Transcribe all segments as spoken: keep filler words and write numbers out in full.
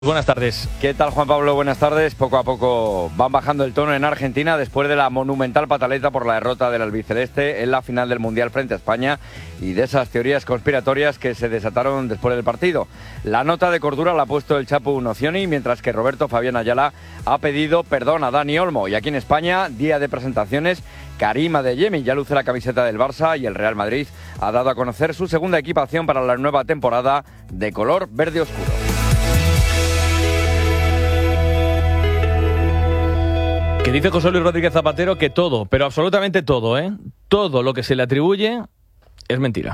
Buenas tardes. ¿Qué tal, Juan Pablo? Buenas tardes. Poco a poco van bajando el tono en Argentina después de la monumental pataleta por la derrota del albiceleste en la final del Mundial frente a España y de esas teorías conspiratorias que se desataron después del partido. La nota de cordura la ha puesto el Chapu Nocioni, mientras que Roberto Fabián Ayala ha pedido perdón a Dani Olmo. Y aquí en España, día de presentaciones, Karim Adeyemi ya luce la camiseta del Barça y el Real Madrid ha dado a conocer su segunda equipación para la nueva temporada de color verde oscuro. Que dice José Luis Rodríguez Zapatero que todo, pero absolutamente todo, ¿eh? Todo lo que se le atribuye es mentira.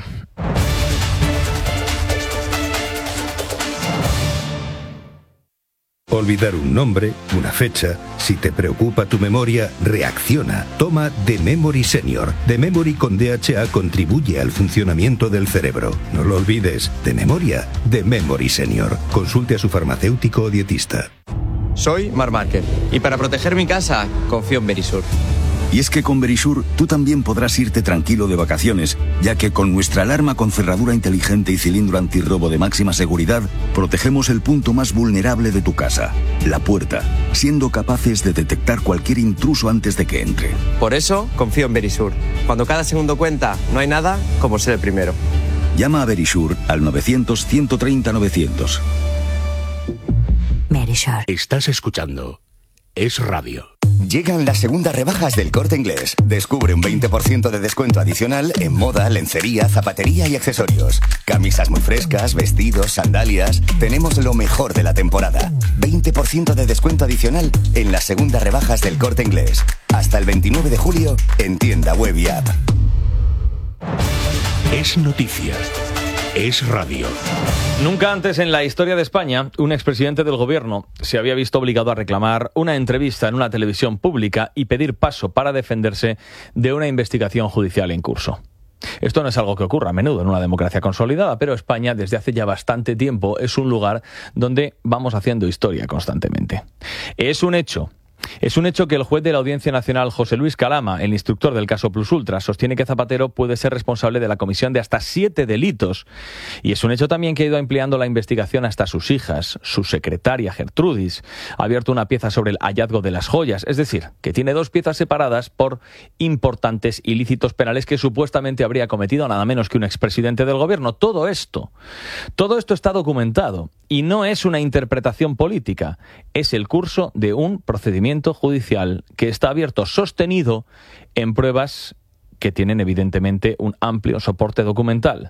Olvidar un nombre, una fecha. Si te preocupa tu memoria, reacciona. Toma The Memory Senior. The Memory con D H A contribuye al funcionamiento del cerebro. No lo olvides. De memoria, The Memory Senior. Consulte a su farmacéutico o dietista. Soy Marc Márquez y para proteger mi casa confío en Verisur. Y es que con Verisur tú también podrás irte tranquilo de vacaciones, ya que con nuestra alarma con cerradura inteligente y cilindro antirrobo de máxima seguridad, protegemos el punto más vulnerable de tu casa, la puerta, siendo capaces de detectar cualquier intruso antes de que entre. Por eso confío en Verisur. Cuando cada segundo cuenta, no hay nada como ser el primero. Llama a Verisur al novecientos, ciento treinta, novecientos. Verisur. Estás escuchando Es Radio. Llegan las segundas rebajas del Corte Inglés. Descubre un veinte por ciento de descuento adicional en moda, lencería, zapatería y accesorios. Camisas muy frescas, vestidos, sandalias. Tenemos lo mejor de la temporada. veinte por ciento de descuento adicional en las segundas rebajas del Corte Inglés. Hasta el veintinueve de julio en tienda web y app. Es noticia. Es radio. Nunca antes en la historia de España un expresidente del gobierno se había visto obligado a reclamar una entrevista en una televisión pública y pedir paso para defenderse de una investigación judicial en curso. Esto no es algo que ocurra a menudo en una democracia consolidada, pero España desde hace ya bastante tiempo es un lugar donde vamos haciendo historia constantemente. Es un hecho. Es un hecho que el juez de la Audiencia Nacional, José Luis Calama, el instructor del caso Plus Ultra, sostiene que Zapatero puede ser responsable de la comisión de hasta siete delitos. Y es un hecho también que ha ido ampliando la investigación hasta sus hijas. Su secretaria, Gertrudis, ha abierto una pieza sobre el hallazgo de las joyas. Es decir, que tiene dos piezas separadas por importantes ilícitos penales que supuestamente habría cometido nada menos que un expresidente del gobierno. Todo esto, todo esto está documentado. Y no es una interpretación política, es el curso de un procedimiento judicial que está abierto, sostenido en pruebas que tienen evidentemente un amplio soporte documental.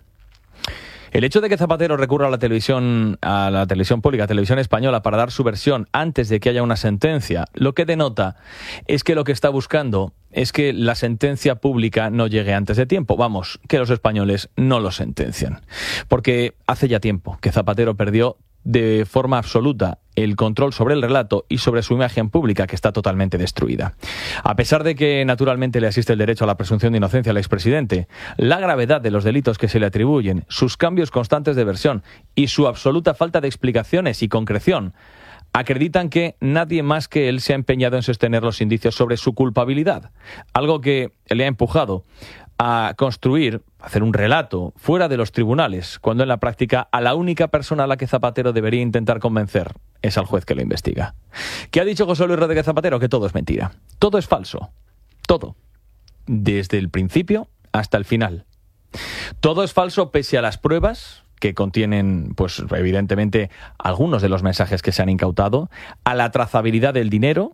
El hecho de que Zapatero recurra a la televisión, a la televisión pública, a televisión española, para dar su versión antes de que haya una sentencia, lo que denota es que lo que está buscando es que la sentencia pública no llegue antes de tiempo. Vamos, que los españoles no lo sentencian. Porque hace ya tiempo que Zapatero perdió de forma absoluta el control sobre el relato y sobre su imagen pública, que está totalmente destruida. A pesar de que naturalmente le asiste el derecho a la presunción de inocencia al expresidente, la gravedad de los delitos que se le atribuyen, sus cambios constantes de versión y su absoluta falta de explicaciones y concreción acreditan que nadie más que él se ha empeñado en sostener los indicios sobre su culpabilidad, algo que le ha empujado a construir, a hacer un relato fuera de los tribunales, cuando en la práctica a la única persona a la que Zapatero debería intentar convencer es al juez que lo investiga. ¿Qué ha dicho José Luis Rodríguez Zapatero? Que todo es mentira. Todo es falso. Todo. Desde el principio hasta el final. Todo es falso pese a las pruebas que contienen, pues evidentemente, algunos de los mensajes que se han incautado, a la trazabilidad del dinero,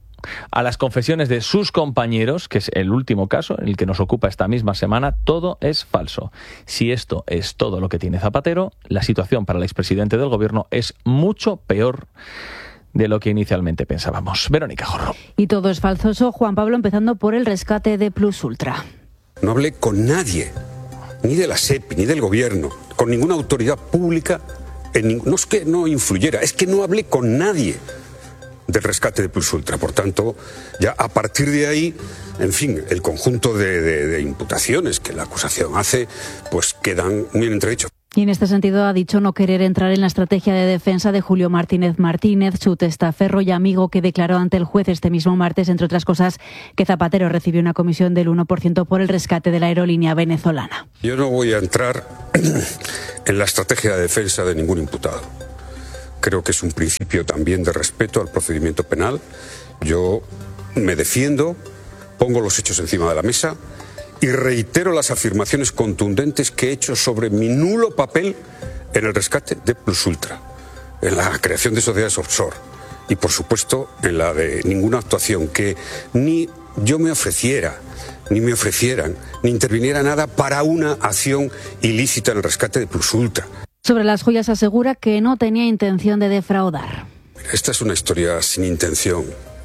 a las confesiones de sus compañeros, que es el último caso, en el que nos ocupa esta misma semana. Todo es falso. Si esto es todo lo que tiene Zapatero, la situación para el expresidente del gobierno es mucho peor de lo que inicialmente pensábamos. Verónica Jorro. Y todo es falso, Juan Pablo, empezando por el rescate de Plus Ultra. No hablé con nadie, ni de la SEPI, ni del gobierno, con ninguna autoridad pública. En, no es que no influyera, es que no hablé con nadie del rescate de Plus Ultra. Por tanto, ya a partir de ahí, en fin, el conjunto de, de, de imputaciones que la acusación hace, pues quedan muy en entredicho. Y en este sentido ha dicho no querer entrar en la estrategia de defensa de Julio Martínez Martínez, su testaferro y amigo, que declaró ante el juez este mismo martes, entre otras cosas, que Zapatero recibió una comisión del uno por ciento por el rescate de la aerolínea venezolana. Yo no voy a entrar en la estrategia de defensa de ningún imputado. creo que es un principio también de respeto al procedimiento penal. Yo me defiendo, pongo los hechos encima de la mesa y reitero las afirmaciones contundentes que he hecho sobre mi nulo papel en el rescate de Plus Ultra, en la creación de sociedades offshore y, por supuesto, en la de ninguna actuación que ni yo me ofreciera, ni me ofrecieran, ni interviniera nada para una acción ilícita en el rescate de Plus Ultra. Sobre las joyas asegura que no tenía intención de defraudar. Esta es una historia sin intención,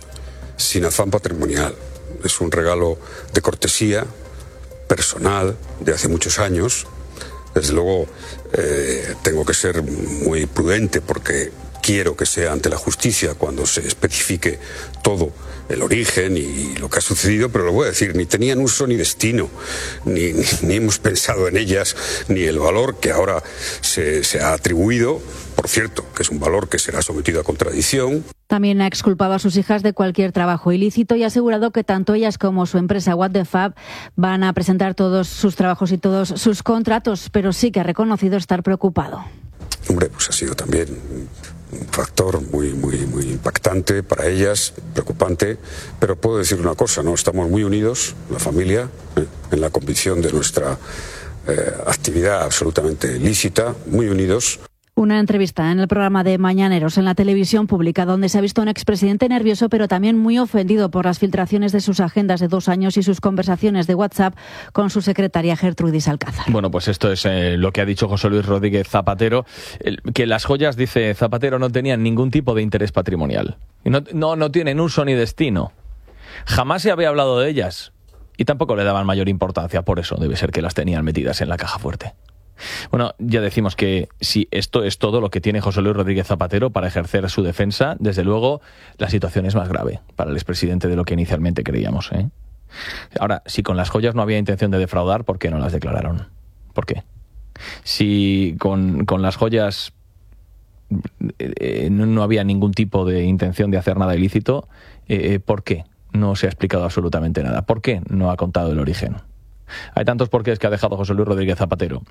sin afán patrimonial. Es un regalo de cortesía, personal, de hace muchos años. Desde luego eh, tengo que ser muy prudente porque quiero que sea ante la justicia cuando se especifique todo el origen y lo que ha sucedido, pero lo voy a decir, ni tenían uso ni destino, ni, ni, ni hemos pensado en ellas, ni el valor que ahora se, se ha atribuido, por cierto, que es un valor que será sometido a contradicción. También ha exculpado a sus hijas de cualquier trabajo ilícito y ha asegurado que tanto ellas como su empresa What the Fab van a presentar todos sus trabajos y todos sus contratos, pero sí que ha reconocido estar preocupado. Hombre, pues ha sido también un factor muy, muy, muy impactante para ellas, preocupante, pero puedo decir una cosa, ¿no? Estamos muy unidos, la familia, ¿eh? en la convicción de nuestra eh, actividad absolutamente lícita, muy unidos. Una entrevista en el programa de Mañaneros en la televisión pública donde se ha visto a un expresidente nervioso pero también muy ofendido por las filtraciones de sus agendas de dos años y sus conversaciones de WhatsApp con su secretaria Gertrudis Alcázar. Bueno, pues esto es eh, lo que ha dicho José Luis Rodríguez Zapatero, el, que las joyas, dice Zapatero, no tenían ningún tipo de interés patrimonial. Y no, no, no tienen uso ni destino. Jamás se había hablado de ellas y tampoco le daban mayor importancia, por eso debe ser que las tenían metidas en la caja fuerte. Bueno, ya decimos que si esto es todo lo que tiene José Luis Rodríguez Zapatero para ejercer su defensa, desde luego la situación es más grave para el expresidente de lo que inicialmente creíamos, ¿eh? Ahora, si con las joyas no había intención de defraudar, ¿por qué no las declararon? ¿Por qué? Si con, con las joyas eh, no, no había ningún tipo de intención de hacer nada ilícito, eh, ¿por qué no se ha explicado absolutamente nada? ¿Por qué no ha contado el origen? Hay tantos porqués que ha dejado José Luis Rodríguez Zapatero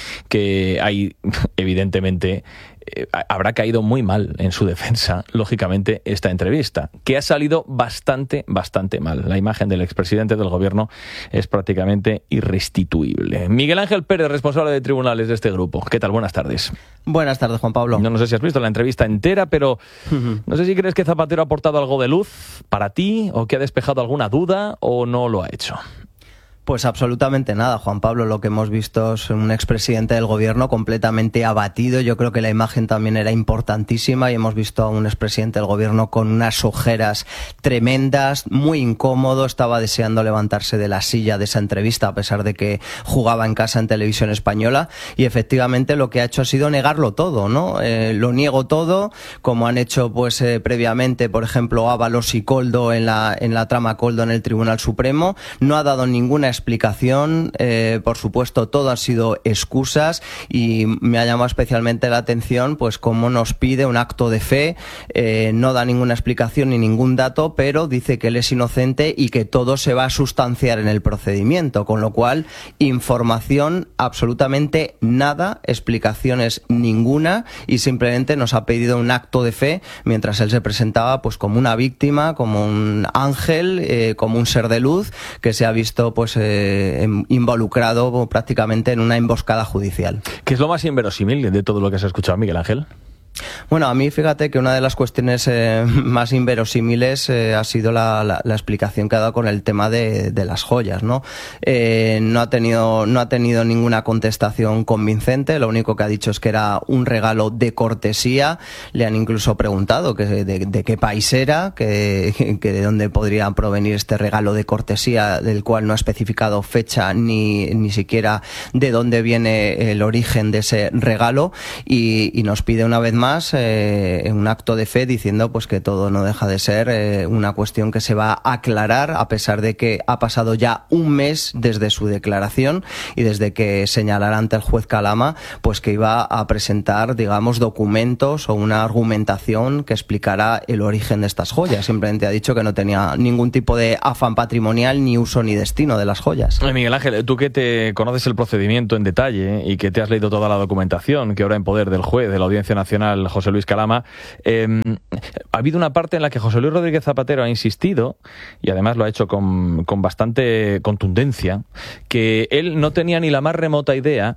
que hay, evidentemente, eh, habrá caído muy mal en su defensa, lógicamente, esta entrevista, que ha salido bastante, bastante mal. La imagen del expresidente del gobierno es prácticamente irrestituible. Miguel Ángel Pérez, responsable de tribunales de este grupo. ¿Qué tal? Buenas tardes. Buenas tardes, Juan Pablo. No, no sé si has visto la entrevista entera, pero uh-huh. no sé si crees que Zapatero ha aportado algo de luz para ti, o que ha despejado alguna duda, o no lo ha hecho. Pues absolutamente nada, Juan Pablo. Lo que hemos visto es un expresidente del gobierno completamente abatido. Yo creo que la imagen también era importantísima y hemos visto a un expresidente del gobierno con unas ojeras tremendas, muy incómodo. Estaba deseando levantarse de la silla de esa entrevista a pesar de que jugaba en casa en Televisión Española, y efectivamente lo que ha hecho ha sido negarlo todo, ¿no? Eh, lo niego todo, como han hecho pues eh, previamente, por ejemplo, Ábalos y Koldo en la, en la trama Koldo en el Tribunal Supremo. No ha dado ninguna explicación, eh, por supuesto todo han sido excusas, y me ha llamado especialmente la atención pues cómo nos pide un acto de fe, eh, no da ninguna explicación ni ningún dato, pero dice que él es inocente y que todo se va a sustanciar en el procedimiento, con lo cual información absolutamente nada, explicaciones ninguna, y simplemente nos ha pedido un acto de fe mientras él se presentaba pues como una víctima, como un ángel, eh, como un ser de luz que se ha visto pues Eh, involucrado prácticamente en una emboscada judicial. ¿Qué es lo más inverosímil de todo lo que se ha escuchado, Miguel Ángel? Bueno, a mí fíjate que una de las cuestiones eh, más inverosímiles eh, ha sido la, la, la explicación que ha dado con el tema de, de las joyas, ¿no? Eh, no ha tenido, no ha tenido ninguna contestación convincente. Lo único que ha dicho es que era un regalo de cortesía. Le han incluso preguntado que de, de qué país era, que, que de dónde podría provenir este regalo de cortesía, del cual no ha especificado fecha ni, ni siquiera de dónde viene el origen de ese regalo, y, y nos pide una vez más más eh, un acto de fe diciendo pues que todo no deja de ser eh, una cuestión que se va a aclarar, a pesar de que ha pasado ya un mes desde su declaración y desde que señalara ante el juez Calama pues que iba a presentar, digamos, documentos o una argumentación que explicara el origen de estas joyas. Simplemente ha dicho que no tenía ningún tipo de afán patrimonial, ni uso ni destino de las joyas. Miguel Ángel, tú que te conoces el procedimiento en detalle y que te has leído toda la documentación que ahora en poder del juez de la Audiencia Nacional Nacional, José Luis Calama. Eh, ha habido una parte en la que José Luis Rodríguez Zapatero ha insistido, y además lo ha hecho con, con bastante contundencia, que él no tenía ni la más remota idea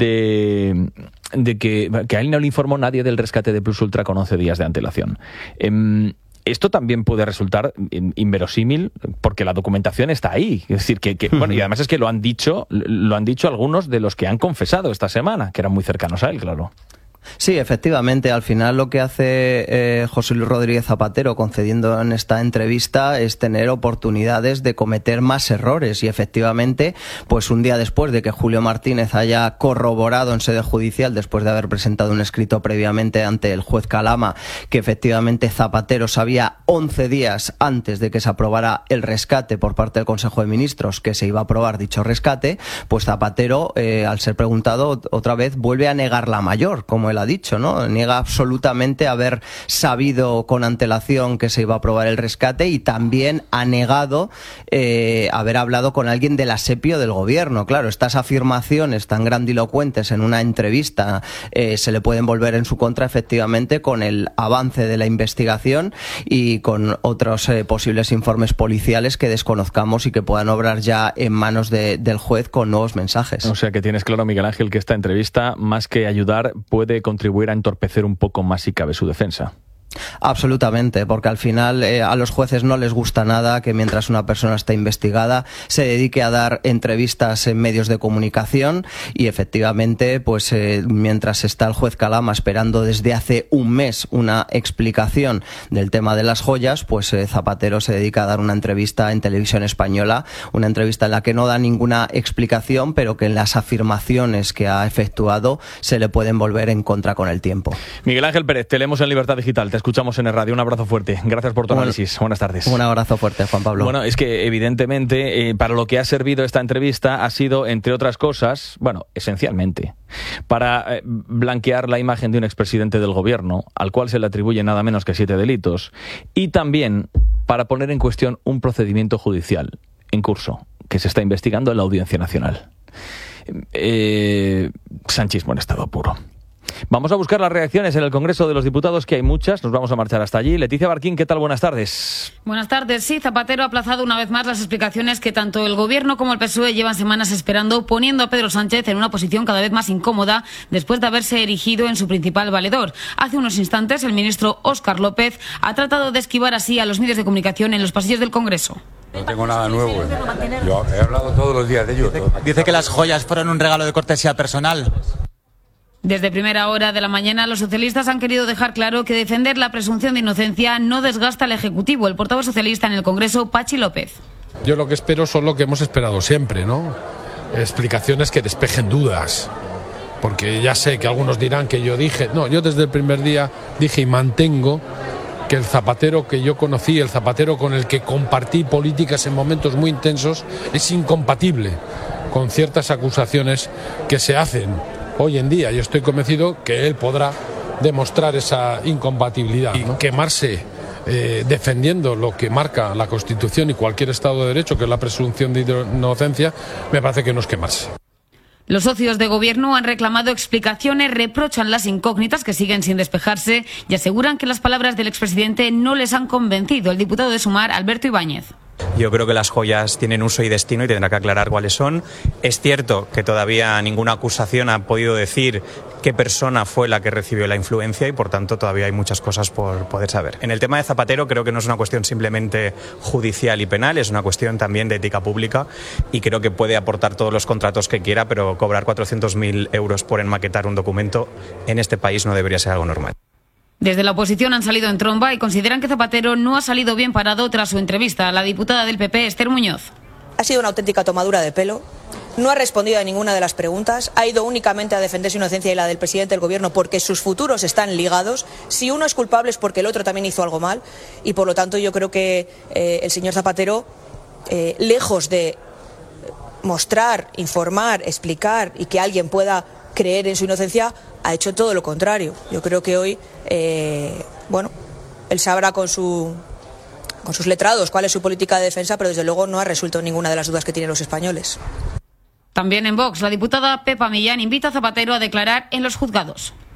de, de que, que a él no le informó nadie del rescate de Plus Ultra con once días de antelación. Eh, Esto también puede resultar inverosímil porque la documentación está ahí. Es decir, que, que bueno, y además es que lo han dicho, lo han dicho algunos de los que han confesado esta semana, que eran muy cercanos a él, claro. Sí, efectivamente, al final lo que hace eh, José Luis Rodríguez Zapatero concediendo en esta entrevista es tener oportunidades de cometer más errores y efectivamente, pues un día después de que Julio Martínez haya corroborado en sede judicial, después de haber presentado un escrito previamente ante el juez Calama, que efectivamente Zapatero sabía once días antes de que se aprobara el rescate por parte del Consejo de Ministros que se iba a aprobar dicho rescate, pues Zapatero, eh, al ser preguntado otra vez, vuelve a negar la mayor, como él ha dicho, ¿no? Niega absolutamente haber sabido con antelación que se iba a aprobar el rescate y también ha negado eh, haber hablado con alguien del asepio del gobierno. Claro, estas afirmaciones tan grandilocuentes en una entrevista eh, se le pueden volver en su contra efectivamente con el avance de la investigación y con otros eh, posibles informes policiales que desconozcamos y que puedan obrar ya en manos de, del juez con nuevos mensajes. O sea que tienes claro, Miguel Ángel, que esta entrevista, más que ayudar, puede contribuir a entorpecer un poco más si cabe su defensa. Absolutamente, porque al final eh, a los jueces no les gusta nada que mientras una persona está investigada se dedique a dar entrevistas en medios de comunicación y efectivamente pues eh, mientras está el juez Calama esperando desde hace un mes una explicación del tema de las joyas, pues eh, Zapatero se dedica a dar una entrevista en Televisión Española, una entrevista en la que no da ninguna explicación pero que en las afirmaciones que ha efectuado se le pueden volver en contra con el tiempo. Miguel Ángel Pérez, te leemos en Libertad Digital, te escuchamos en el radio. Un abrazo fuerte. Gracias por tu análisis. Buenas tardes. Un abrazo fuerte, Juan Pablo. Bueno, es que evidentemente eh, para lo que ha servido esta entrevista ha sido, entre otras cosas, bueno, esencialmente, para eh, blanquear la imagen de un expresidente del gobierno, al cual se le atribuye nada menos que siete delitos, y también para poner en cuestión un procedimiento judicial en curso, que se está investigando en la Audiencia Nacional. Eh, sanchismo en estado puro. Vamos a buscar las reacciones en el Congreso de los Diputados, que hay muchas. Nos vamos a marchar hasta allí. Leticia Barquín, ¿qué tal? Buenas tardes. Buenas tardes. Sí, Zapatero ha aplazado una vez más las explicaciones que tanto el Gobierno como el P S O E llevan semanas esperando, poniendo a Pedro Sánchez en una posición cada vez más incómoda después de haberse erigido en su principal valedor. Hace unos instantes, el ministro Óscar López ha tratado de esquivar así a los medios de comunicación en los pasillos del Congreso. No tengo nada nuevo. Yo he hablado todos los días de ello. Dice, dice que las joyas fueron un regalo de cortesía personal. Desde primera hora de la mañana, los socialistas han querido dejar claro que defender la presunción de inocencia no desgasta al Ejecutivo. El portavoz socialista en el Congreso, Pachi López. Yo lo que espero son lo que hemos esperado siempre, ¿no? Explicaciones que despejen dudas. Porque ya sé que algunos dirán que yo dije... No, yo desde el primer día dije y mantengo que el Zapatero que yo conocí, el Zapatero con el que compartí políticas en momentos muy intensos, es incompatible con ciertas acusaciones que se hacen hoy en día. Yo estoy convencido que él podrá demostrar esa incompatibilidad, ¿no? Y quemarse eh, defendiendo lo que marca la Constitución y cualquier Estado de Derecho, que es la presunción de inocencia, me parece que no es quemarse. Los socios de gobierno han reclamado explicaciones, reprochan las incógnitas que siguen sin despejarse y aseguran que las palabras del expresidente no les han convencido. El diputado de Sumar, Alberto Ibáñez. Yo creo que las joyas tienen uso y destino y tendrá que aclarar cuáles son. Es cierto que todavía ninguna acusación ha podido decir qué persona fue la que recibió la influencia y, por tanto, todavía hay muchas cosas por poder saber. En el tema de Zapatero creo que no es una cuestión simplemente judicial y penal, es una cuestión también de ética pública y creo que puede aportar todos los contratos que quiera, pero cobrar cuatrocientos mil euros por enmaquetar un documento en este país no debería ser algo normal. Desde la oposición han salido en tromba y consideran que Zapatero no ha salido bien parado tras su entrevista a la diputada del P P, Esther Muñoz. Ha sido una auténtica tomadura de pelo, no ha respondido a ninguna de las preguntas, ha ido únicamente a defender su inocencia y la del presidente del gobierno porque sus futuros están ligados. Si uno es culpable es porque el otro también hizo algo mal y por lo tanto yo creo que eh, el señor Zapatero, eh, lejos de mostrar, informar, explicar y que alguien pueda creer en su inocencia, ha hecho todo lo contrario. Yo creo que hoy, eh, bueno, él sabrá con su con sus letrados cuál es su política de defensa, pero desde luego no ha resuelto ninguna de las dudas que tienen los españoles. También en Vox, la diputada Pepa Millán invita a Zapatero a declarar en los juzgados.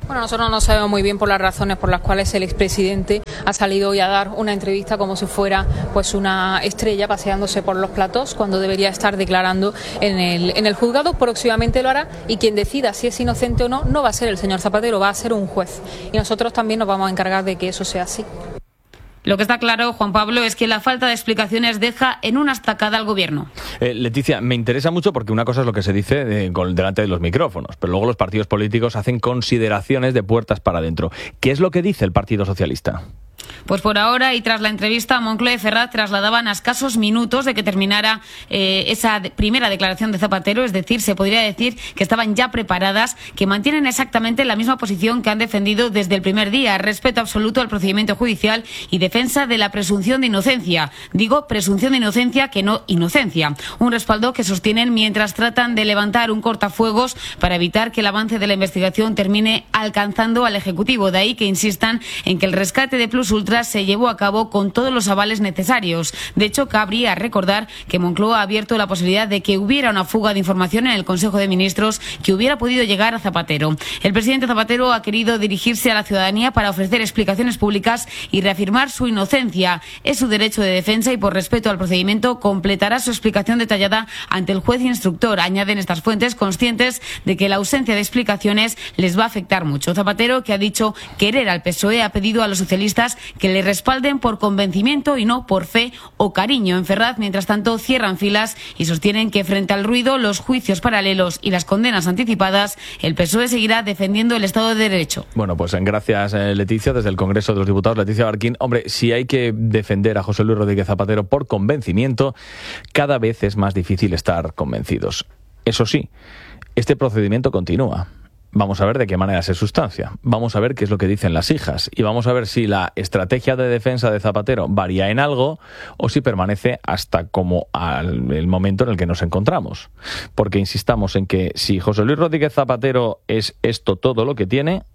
Bueno, nosotros no sabemos muy bien por las razones por las cuales el expresidente ha salido hoy a dar una entrevista como si fuera pues una estrella paseándose por los platós cuando debería estar declarando en el, en el juzgado. Próximamente lo hará y quien decida si es inocente o no no va a ser el señor Zapatero, va a ser un juez. Y nosotros también nos vamos a encargar de que eso sea así. Lo que está claro, Juan Pablo, es que la falta de explicaciones deja en una estacada al gobierno. Eh, Leticia, me interesa mucho porque una cosa es lo que se dice de, con, delante de los micrófonos, pero luego los partidos políticos hacen consideraciones de puertas para adentro. ¿Qué es lo que dice el Partido Socialista? Pues por ahora, y tras la entrevista, Moncloa y Ferraz trasladaban a escasos minutos de que terminara eh, esa de, primera declaración de Zapatero, es decir, se podría decir que estaban ya preparadas, que mantienen exactamente la misma posición que han defendido desde el primer día, respeto absoluto al procedimiento judicial y defensa de la presunción de inocencia. Digo presunción de inocencia, que no inocencia. Un respaldo que sostienen mientras tratan de levantar un cortafuegos para evitar que el avance de la investigación termine alcanzando al Ejecutivo. De ahí que insistan en que el rescate de Plus Ultra se llevó a cabo con todos los avales necesarios. De hecho, cabría recordar que Moncloa ha abierto la posibilidad de que hubiera una fuga de información en el Consejo de Ministros que hubiera podido llegar a Zapatero. El presidente Zapatero ha querido dirigirse a la ciudadanía para ofrecer explicaciones públicas y reafirmar su inocencia. Es su derecho de defensa y, por respeto al procedimiento, completará su explicación detallada ante el juez instructor. Añaden estas fuentes, conscientes de que la ausencia de explicaciones les va a afectar mucho. Zapatero, que ha dicho querer al P S O E, ha pedido a los socialistas que le respalden por convencimiento y no por fe o cariño. En Ferraz, mientras tanto, cierran filas y sostienen que frente al ruido, los juicios paralelos y las condenas anticipadas, el P S O E seguirá defendiendo el Estado de Derecho. Bueno, pues gracias, Leticia, desde el Congreso de los Diputados. Leticia Barquín. Hombre, si hay que defender a José Luis Rodríguez Zapatero por convencimiento, cada vez es más difícil estar convencidos. Eso sí, este procedimiento continúa. Vamos a ver de qué manera se sustancia. Vamos a ver qué es lo que dicen las hijas. Y vamos a ver si la estrategia de defensa de Zapatero varía en algo o si permanece hasta como al, el momento en el que nos encontramos. Porque insistamos en que si José Luis Rodríguez Zapatero es esto todo lo que tiene,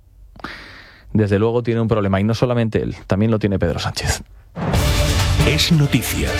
desde luego tiene un problema. Y no solamente él, también lo tiene Pedro Sánchez. Es noticia.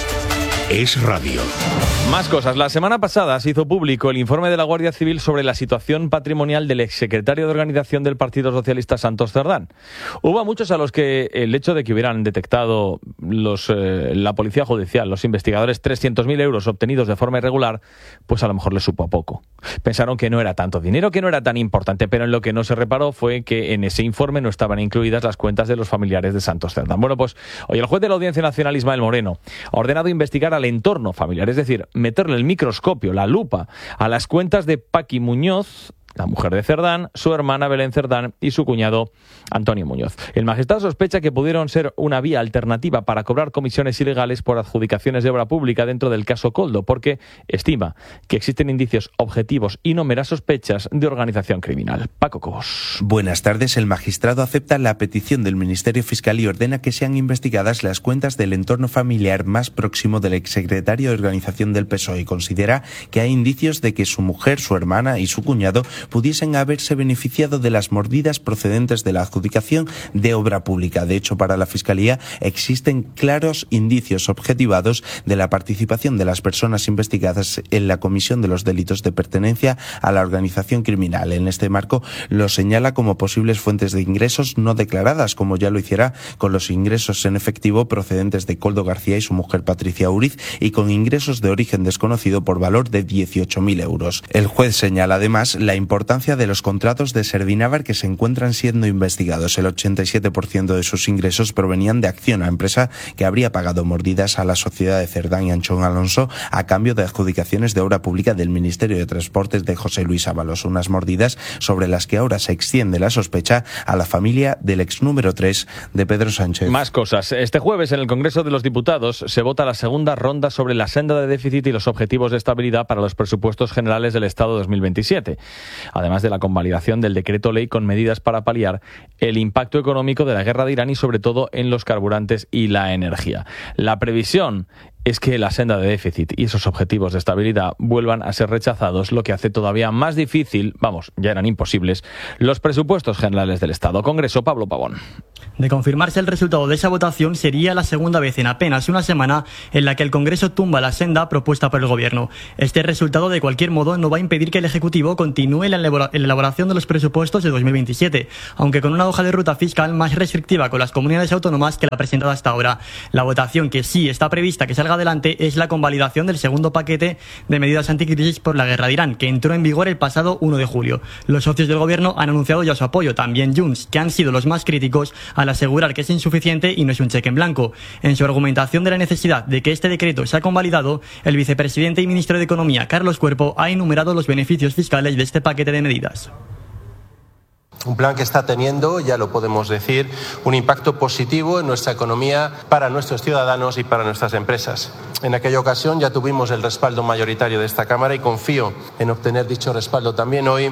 Es radio. Más cosas. La semana pasada se hizo público el informe de la Guardia Civil sobre la situación patrimonial del exsecretario de Organización del Partido Socialista, Santos Cerdán. Hubo muchos a los que el hecho de que hubieran detectado los, eh, la Policía Judicial, los investigadores, trescientos mil euros obtenidos de forma irregular, pues a lo mejor les supo a poco. Pensaron que no era tanto dinero, que no era tan importante, pero en lo que no se reparó fue que en ese informe no estaban incluidas las cuentas de los familiares de Santos Cerdán. Bueno, pues hoy el juez de la Audiencia Nacional, Ismael Moreno, ha ordenado investigar al entorno familiar, es decir, meterle el microscopio, la lupa, a las cuentas de Paqui Muñoz, la mujer de Cerdán, su hermana Belén Cerdán y su cuñado Antonio Muñoz. El magistrado sospecha que pudieron ser una vía alternativa para cobrar comisiones ilegales por adjudicaciones de obra pública dentro del caso Koldo, porque estima que existen indicios objetivos y no meras sospechas de organización criminal. Paco Cobos. Buenas tardes. El magistrado acepta la petición del Ministerio Fiscal y ordena que sean investigadas las cuentas del entorno familiar más próximo del exsecretario de Organización del P S O E y considera que hay indicios de que su mujer, su hermana y su cuñado pudiesen haberse beneficiado de las mordidas procedentes de la adjudicación de obra pública. De hecho, para la Fiscalía existen claros indicios objetivados de la participación de las personas investigadas en la comisión de los delitos de pertenencia a la organización criminal. En este marco lo señala como posibles fuentes de ingresos no declaradas, como ya lo hiciera con los ingresos en efectivo procedentes de Koldo García y su mujer Patricia Uriz, y con ingresos de origen desconocido por valor de dieciocho mil euros. El juez señala además la importancia de los contratos de Servinávar que se encuentran siendo investigados. El ochenta y siete por ciento de sus ingresos provenían de Acciona, empresa que habría pagado mordidas a la sociedad de Cerdán y Anchón Alonso a cambio de adjudicaciones de obra pública del Ministerio de Transportes de José Luis Ábalos. Unas mordidas sobre las que ahora se extiende la sospecha a la familia del ex número tres de Pedro Sánchez. Más cosas. Este jueves en el Congreso de los Diputados se vota la segunda ronda sobre la senda de déficit y los objetivos de estabilidad para los presupuestos generales del Estado dos mil veintisiete. Además de la convalidación del decreto ley con medidas para paliar el impacto económico de la guerra de Irán y sobre todo en los carburantes y la energía. La previsión es que la senda de déficit y esos objetivos de estabilidad vuelvan a ser rechazados, lo que hace todavía más difícil, vamos, ya eran imposibles, los presupuestos generales del Estado. Congreso, Pablo Pavón. De confirmarse el resultado de esa votación, sería la segunda vez en apenas una semana en la que el Congreso tumba la senda propuesta por el Gobierno. Este resultado, de cualquier modo, no va a impedir que el Ejecutivo continúe en la elaboración de los presupuestos de dos mil veintisiete, aunque con una hoja de ruta fiscal más restrictiva con las comunidades autónomas que la presentada hasta ahora. La votación que sí está prevista que salga adelante es la convalidación del segundo paquete de medidas anticrisis por la guerra de Irán, que entró en vigor el pasado uno de julio. Los socios del Gobierno han anunciado ya su apoyo, también Junts, que han sido los más críticos al asegurar que es insuficiente y no es un cheque en blanco. En su argumentación de la necesidad de que este decreto sea convalidado, el vicepresidente y ministro de Economía, Carlos Cuerpo, ha enumerado los beneficios fiscales de este paquete de medidas. Un plan que está teniendo, ya lo podemos decir, un impacto positivo en nuestra economía para nuestros ciudadanos y para nuestras empresas. En aquella ocasión ya tuvimos el respaldo mayoritario de esta Cámara y confío en obtener dicho respaldo también hoy.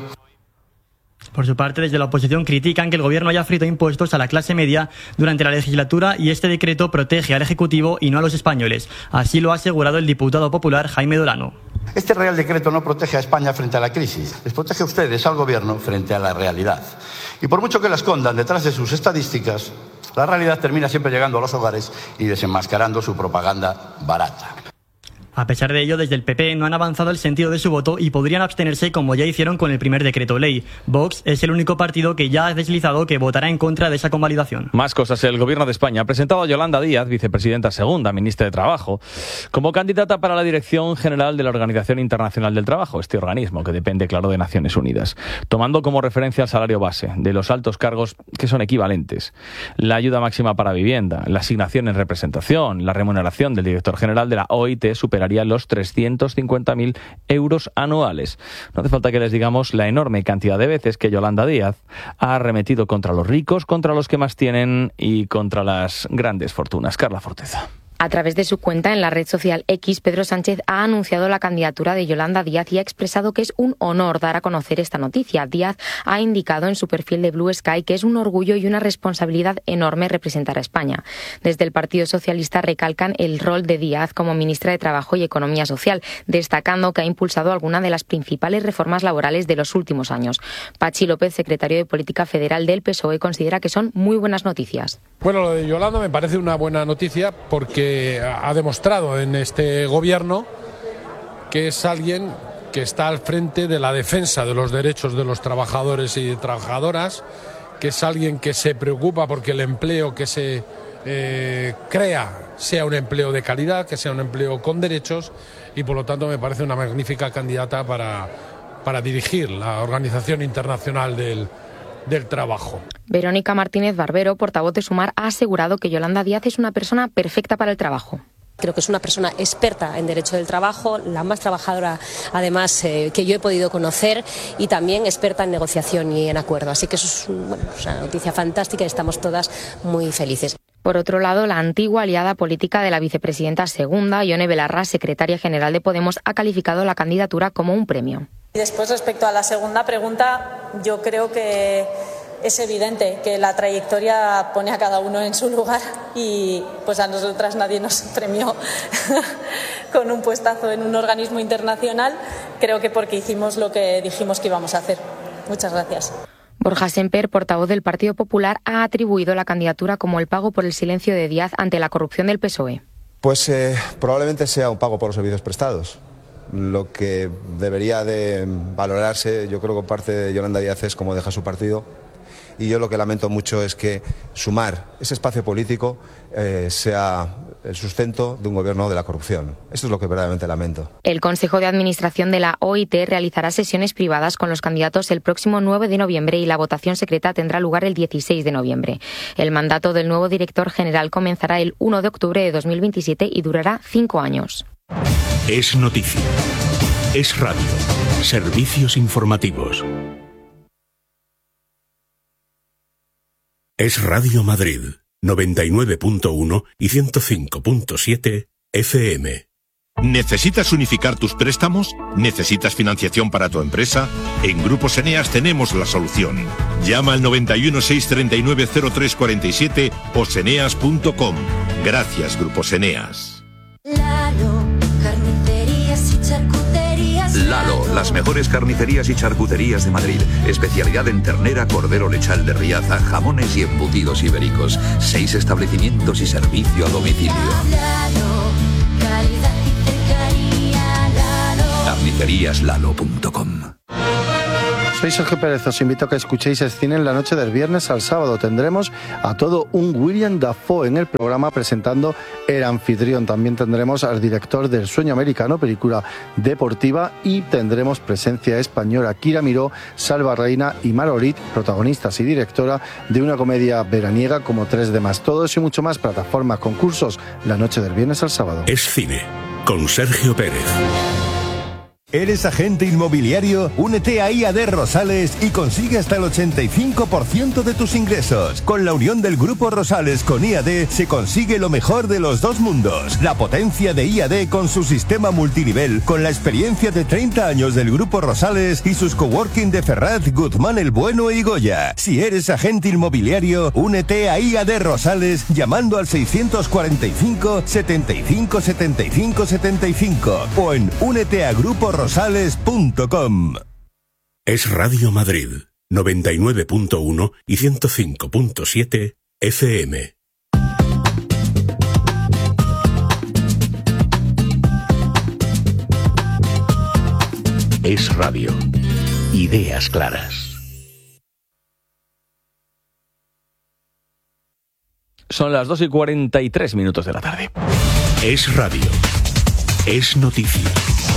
Por su parte, desde la oposición critican que el Gobierno haya frito impuestos a la clase media durante la legislatura y este decreto protege al Ejecutivo y no a los españoles. Así lo ha asegurado el diputado popular Jaime Dorano. Este Real Decreto no protege a España frente a la crisis, les protege a ustedes, al Gobierno, frente a la realidad. Y por mucho que la escondan detrás de sus estadísticas, la realidad termina siempre llegando a los hogares y desenmascarando su propaganda barata. A pesar de ello, desde el P P no han avanzado el sentido de su voto y podrían abstenerse como ya hicieron con el primer decreto ley. Vox es el único partido que ya ha deslizado que votará en contra de esa convalidación. Más cosas. El Gobierno de España ha presentado a Yolanda Díaz, vicepresidenta segunda, ministra de Trabajo, como candidata para la Dirección General de la Organización Internacional del Trabajo, este organismo que depende, claro, de Naciones Unidas, tomando como referencia el salario base de los altos cargos que son equivalentes, la ayuda máxima para vivienda, la asignación en representación, la remuneración del director general de la O I T superaría los trescientos cincuenta mil euros anuales. No hace falta que les digamos la enorme cantidad de veces que Yolanda Díaz ha arremetido contra los ricos, contra los que más tienen y contra las grandes fortunas. Carla Forteza. A través de su cuenta en la red social X, Pedro Sánchez ha anunciado la candidatura de Yolanda Díaz y ha expresado que es un honor dar a conocer esta noticia. Díaz ha indicado en su perfil de Blue Sky que es un orgullo y una responsabilidad enorme representar a España. Desde el Partido Socialista recalcan el rol de Díaz como ministra de Trabajo y Economía Social, destacando que ha impulsado algunas de las principales reformas laborales de los últimos años. Pachi López, secretario de Política Federal del P S O E, considera que son muy buenas noticias. Bueno, lo de Yolanda me parece una buena noticia porque ha demostrado en este gobierno que es alguien que está al frente de la defensa de los derechos de los trabajadores y trabajadoras, que es alguien que se preocupa porque el empleo que se eh, crea sea un empleo de calidad, que sea un empleo con derechos y por lo tanto me parece una magnífica candidata para, para dirigir la Organización Internacional del del Trabajo. Verónica Martínez Barbero, portavoz de Sumar, ha asegurado que Yolanda Díaz es una persona perfecta para el trabajo. Creo que es una persona experta en derecho del trabajo, la más trabajadora además eh, que yo he podido conocer y también experta en negociación y en acuerdo. Así que eso es bueno, una noticia fantástica y estamos todas muy felices. Por otro lado, la antigua aliada política de la vicepresidenta segunda, Ione Belarra, secretaria general de Podemos, ha calificado la candidatura como un premio. Y después, respecto a la segunda pregunta, yo creo que es evidente que la trayectoria pone a cada uno en su lugar y pues a nosotras nadie nos premió con un puestazo en un organismo internacional, creo que porque hicimos lo que dijimos que íbamos a hacer. Muchas gracias. Borja Semper, portavoz del Partido Popular, ha atribuido la candidatura como el pago por el silencio de Díaz ante la corrupción del P S O E. Pues eh, probablemente sea un pago por los servicios prestados. Lo que debería de valorarse, yo creo que parte de Yolanda Díaz es cómo deja su partido. Y yo lo que lamento mucho es que Sumar, ese espacio político, eh, sea el sustento de un gobierno de la corrupción. Esto es lo que verdaderamente lamento. El Consejo de Administración de la O I T realizará sesiones privadas con los candidatos el próximo nueve de noviembre y la votación secreta tendrá lugar el dieciséis de noviembre. El mandato del nuevo director general comenzará el uno de octubre de dos mil veintisiete y durará cinco años. Es noticia. Es radio. Servicios informativos. Es Radio Madrid, noventa y nueve punto uno y ciento cinco punto siete F M. ¿Necesitas unificar tus préstamos? ¿Necesitas financiación para tu empresa? En Grupos Eneas tenemos la solución. Llama al noventa y uno, seiscientos treinta y nueve, cero tres cuarenta y siete o seneas punto com. Gracias, Grupos Eneas. La Las mejores carnicerías y charcuterías de Madrid. Especialidad en ternera, cordero lechal de Riaza, jamones y embutidos ibéricos. Seis establecimientos y servicio a domicilio. carnicerías lalo punto com. Soy Sergio Pérez, os invito a que escuchéis el cine en la noche del viernes al sábado. Tendremos a todo un William Dafoe en el programa presentando El Anfitrión. También tendremos al director del Sueño Americano, película deportiva, y tendremos presencia española. Kira Miró, Salva Reina y Marolit, protagonistas y directora de una comedia veraniega como Tres de más. Todo eso y mucho más, plataformas, concursos, la noche del viernes al sábado. Es cine, con Sergio Pérez. ¿Eres agente inmobiliario? Únete a I A D Rosales y consigue hasta el ochenta y cinco por ciento de tus ingresos. Con la unión del Grupo Rosales con I A D se consigue lo mejor de los dos mundos. La potencia de I A D con su sistema multinivel, con la experiencia de treinta años del Grupo Rosales y sus coworking de Ferraz, Guzmán el Bueno y Goya. Si eres agente inmobiliario, únete a I A D Rosales llamando al seiscientos cuarenta y cinco, setenta y cinco, setenta y cinco, setenta y cinco o en únete a grupo rosales punto com. Es Radio Madrid, noventa y nueve punto uno y ciento cinco punto siete F M. Es radio. Ideas claras. Son las dos y cuarenta y tres minutos de la tarde. Es radio. Es noticia.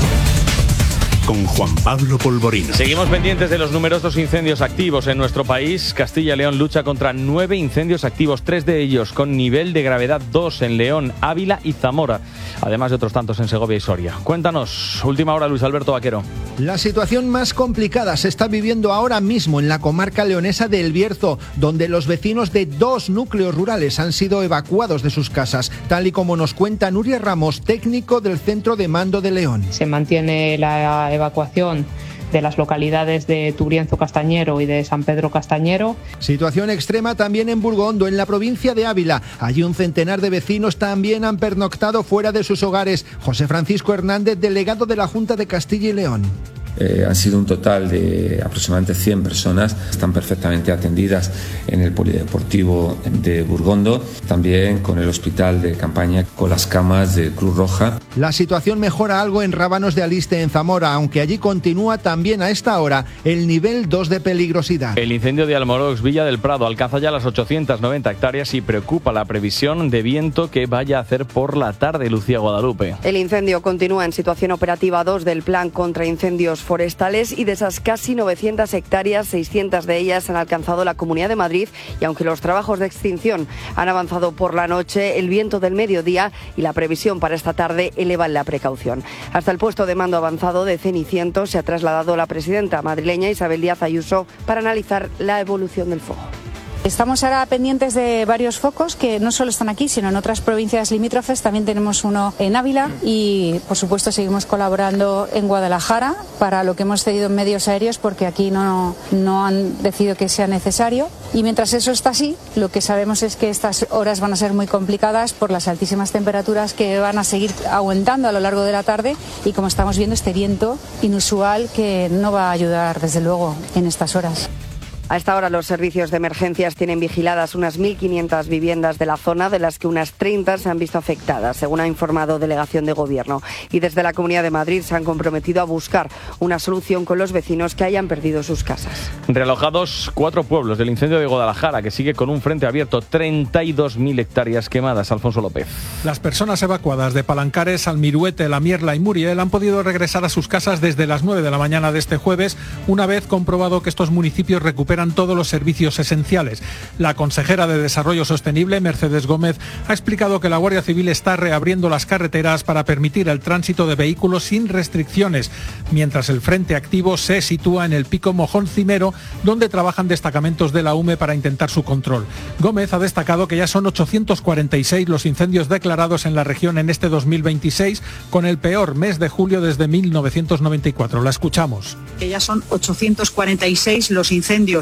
Con Juan Pablo Polvorino. Seguimos pendientes de los numerosos incendios activos en nuestro país. Castilla y León lucha contra nueve incendios activos, tres de ellos con nivel de gravedad dos en León, Ávila y Zamora, además de otros tantos en Segovia y Soria. Cuéntanos, última hora, Luis Alberto Vaquero. La situación más complicada se está viviendo ahora mismo en la comarca leonesa de El Bierzo, donde los vecinos de dos núcleos rurales han sido evacuados de sus casas, tal y como nos cuenta Nuria Ramos, técnico del Centro de Mando de León. Se mantiene la evacuación de las localidades de Turienzo Castañero y de San Pedro Castañero. Situación extrema también en Burgondo, en la provincia de Ávila. Allí un centenar de vecinos también han pernoctado fuera de sus hogares. José Francisco Hernández, delegado de la Junta de Castilla y León. Eh, han sido un total de aproximadamente cien personas, están perfectamente atendidas en el polideportivo de Burgondo, también con el hospital de campaña, con las camas de Cruz Roja. La situación mejora algo en Rábanos de Aliste, en Zamora, aunque allí continúa también a esta hora el nivel dos de peligrosidad. El incendio de Almorox, Villa del Prado, alcanza ya las ochocientas noventa hectáreas y preocupa la previsión de viento que vaya a hacer por la tarde. Lucía Guadalupe. El incendio continúa en situación operativa dos del Plan contra Incendios Forestales y de esas casi novecientas hectáreas, seiscientas de ellas han alcanzado la Comunidad de Madrid, y aunque los trabajos de extinción han avanzado por la noche, el viento del mediodía y la previsión para esta tarde elevan la precaución. Hasta el puesto de mando avanzado de Cenicientos se ha trasladado la presidenta madrileña Isabel Díaz Ayuso para analizar la evolución del fuego. Estamos ahora pendientes de varios focos que no solo están aquí, sino en otras provincias limítrofes. También tenemos uno en Ávila y, por supuesto, seguimos colaborando en Guadalajara para lo que hemos cedido en medios aéreos, porque aquí no, no han decidido que sea necesario. Y mientras eso está así, lo que sabemos es que estas horas van a ser muy complicadas por las altísimas temperaturas que van a seguir aumentando a lo largo de la tarde y, como estamos viendo, este viento inusual que no va a ayudar, desde luego, en estas horas. A esta hora los servicios de emergencias tienen vigiladas unas mil quinientas viviendas de la zona, de las que unas treinta se han visto afectadas, según ha informado Delegación de Gobierno. Y desde la Comunidad de Madrid se han comprometido a buscar una solución con los vecinos que hayan perdido sus casas. Realojados cuatro pueblos del incendio de Guadalajara, que sigue con un frente abierto, treinta y dos mil hectáreas quemadas. Alfonso López. Las personas evacuadas de Palancares, Almiruete, La Mierla y Muriel han podido regresar a sus casas desde las nueve de la mañana de este jueves, una vez comprobado que estos municipios recuperan todos los servicios esenciales. La consejera de Desarrollo Sostenible, Mercedes Gómez, ha explicado que la Guardia Civil está reabriendo las carreteras para permitir el tránsito de vehículos sin restricciones, mientras el frente activo se sitúa en el pico Mojón-Cimero, donde trabajan destacamentos de la U M E para intentar su control. Gómez ha destacado que ya son ochocientos cuarenta y seis los incendios declarados en la región en este dos mil veintiséis, con el peor mes de julio desde mil novecientos noventa y cuatro. La escuchamos. Que ya son ochocientos cuarenta y seis los incendios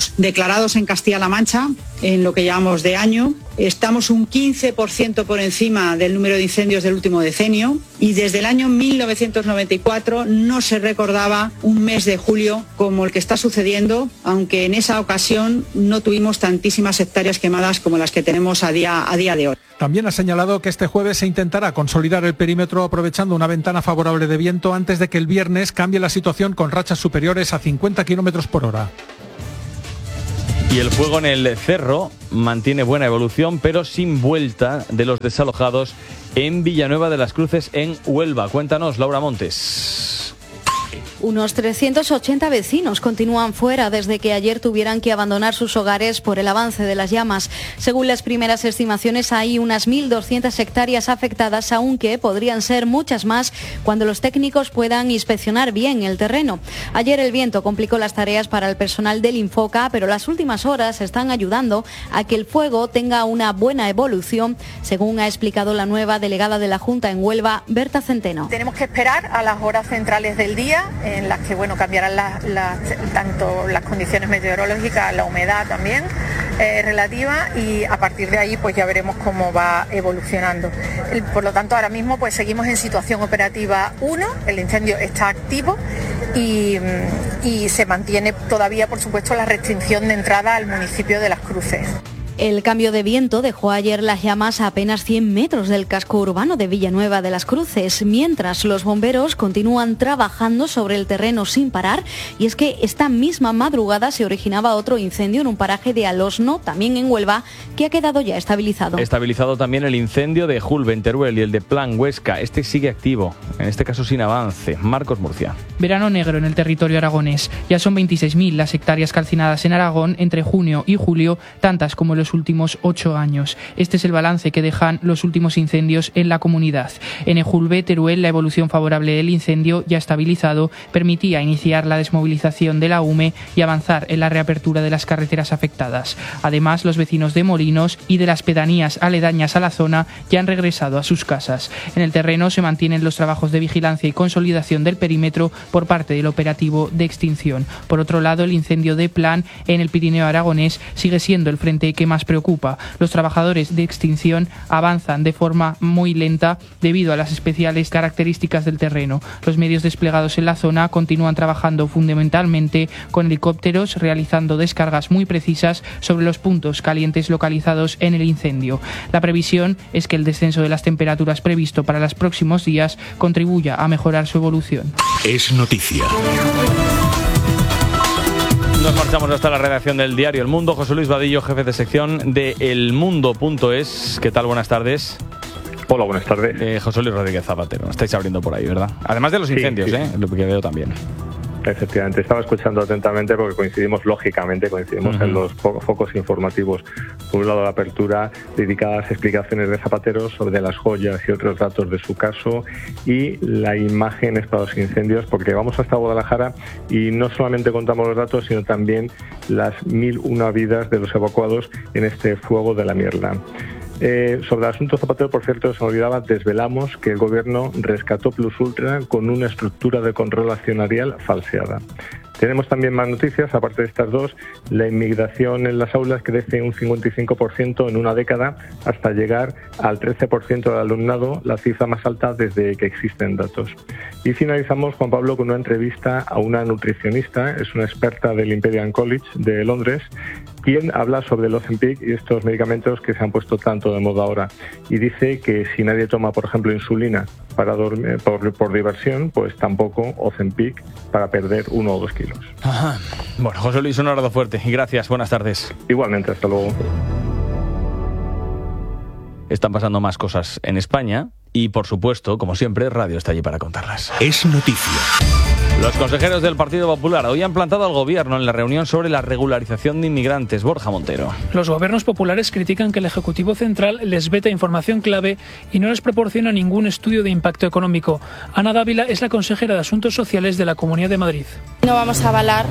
incendios declarados en Castilla-La Mancha en lo que llevamos de año. Estamos un quince por ciento por encima del número de incendios del último decenio y desde el año mil novecientos noventa y cuatro no se recordaba un mes de julio como el que está sucediendo, aunque en esa ocasión no tuvimos tantísimas hectáreas quemadas como las que tenemos a día, a día de hoy. También ha señalado que este jueves se intentará consolidar el perímetro aprovechando una ventana favorable de viento antes de que el viernes cambie la situación con rachas superiores a cincuenta kilómetros por hora. Y el fuego en el Cerro mantiene buena evolución, pero sin vuelta de los desalojados en Villanueva de las Cruces, en Huelva. Cuéntanos, Laura Montes. Unos trescientos ochenta vecinos continúan fuera desde que ayer tuvieran que abandonar sus hogares por el avance de las llamas. Según las primeras estimaciones, hay unas mil doscientas hectáreas afectadas, aunque podrían ser muchas más cuando los técnicos puedan inspeccionar bien el terreno. Ayer el viento complicó las tareas para el personal del Infoca, pero las últimas horas están ayudando a que el fuego tenga una buena evolución, según ha explicado la nueva delegada de la Junta en Huelva, Berta Centeno. Tenemos que esperar a las horas centrales del día, en las que bueno cambiarán las, las, tanto las condiciones meteorológicas, la humedad también eh, relativa, y a partir de ahí pues ya veremos cómo va evolucionando. El, por lo tanto, ahora mismo pues seguimos en situación operativa uno, el incendio está activo y, y se mantiene todavía, por supuesto, la restricción de entrada al municipio de Las Cruces. El cambio de viento dejó ayer las llamas a apenas cien metros del casco urbano de Villanueva de las Cruces, mientras los bomberos continúan trabajando sobre el terreno sin parar. Y es que esta misma madrugada se originaba otro incendio en un paraje de Alosno, también en Huelva, que ha quedado ya estabilizado. Estabilizado también el incendio de Julve en Teruel y el de Plan Huesca. Este sigue activo, en este caso sin avance. Marcos Murcia. Verano negro en el territorio aragonés. Ya son veintiséis mil las hectáreas calcinadas en Aragón entre junio y julio, tantas como los últimos ocho años. Este es el balance que dejan los últimos incendios en la comunidad. En Ejulbe, Teruel, la evolución favorable del incendio, ya estabilizado, permitía iniciar la desmovilización de la U M E y avanzar en la reapertura de las carreteras afectadas. Además, los vecinos de Molinos y de las pedanías aledañas a la zona ya han regresado a sus casas. En el terreno se mantienen los trabajos de vigilancia y consolidación del perímetro por parte del operativo de extinción. Por otro lado, el incendio de Plan en el Pirineo aragonés sigue siendo el frente que más preocupa. Los trabajadores de extinción avanzan de forma muy lenta debido a las especiales características del terreno. Los medios desplegados en la zona continúan trabajando fundamentalmente con helicópteros, realizando descargas muy precisas sobre los puntos calientes localizados en el incendio. La previsión es que el descenso de las temperaturas previsto para los próximos días contribuya a mejorar su evolución. Es noticia. Nos marchamos hasta la redacción del diario El Mundo. José Luis Vadillo, jefe de sección de elmundo punto es. ¿Qué tal? Buenas tardes. Hola, buenas tardes. Eh, José Luis Rodríguez Zapatero. Estáis abriendo por ahí, ¿verdad? Además de los incendios, sí, sí. ¿eh? Lo que veo también. Efectivamente, estaba escuchando atentamente porque coincidimos, lógicamente, coincidimos uh-huh. en los fo- focos informativos. Por un lado, la apertura dedicada a las explicaciones de Zapatero sobre las joyas y otros datos de su caso, y la imágenes para los incendios, porque vamos hasta Guadalajara y no solamente contamos los datos, sino también las mil una vidas de los evacuados en este fuego de la Mierla. Eh, sobre el asunto Zapatero, por cierto, se me olvidaba, desvelamos que el gobierno rescató Plus Ultra con una estructura de control accionarial falseada. Tenemos también más noticias, aparte de estas dos. La inmigración en las aulas crece un cincuenta y cinco por ciento en una década hasta llegar al trece por ciento del alumnado, la cifra más alta desde que existen datos. Y finalizamos, Juan Pablo, con una entrevista a una nutricionista, es una experta del Imperial College de Londres, quien habla sobre el Ozempic y estos medicamentos que se han puesto tanto de moda ahora. Y dice que si nadie toma, por ejemplo, insulina para dormir, por, por diversión, pues tampoco Ozempic para perder uno o dos kilos. Ajá. Bueno, José Luis, un abrazo fuerte y gracias. Buenas tardes. Igualmente, hasta luego. Están pasando más cosas en España y, por supuesto, como siempre, Radio está allí para contarlas. Es noticia. Los consejeros del Partido Popular hoy han plantado al Gobierno en la reunión sobre la regularización de inmigrantes. Borja Montero. Los gobiernos populares critican que el Ejecutivo Central les veta información clave y no les proporciona ningún estudio de impacto económico. Ana Dávila es la consejera de Asuntos Sociales de la Comunidad de Madrid. No vamos a avalar